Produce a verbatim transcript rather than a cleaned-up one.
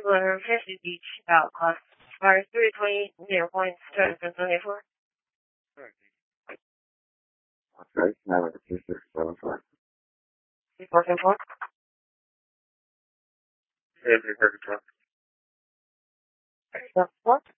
one fifty Beach outclass. Fire three twenty zero points, Texas twenty-four. Okay, now it's two six seven four. four seven four. Yeah, you heard it, What?